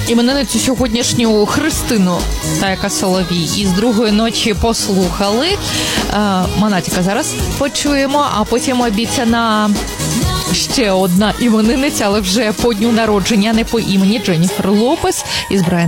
іменинницю сьогоднішню Христину та яка Соловій. І з другої ночі послухали. Монатіка зараз почуємо, а потім обіцяна ще одна іменинниця, але вже по дню народження, не по імені, Дженніфер Лопес із Брайаном